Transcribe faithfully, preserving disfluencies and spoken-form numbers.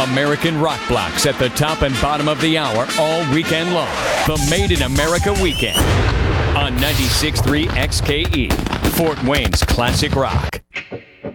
American rock blocks at the top and bottom of the hour all weekend long. The Made in America Weekend on ninety-six point three X K E, Fort Wayne's classic rock.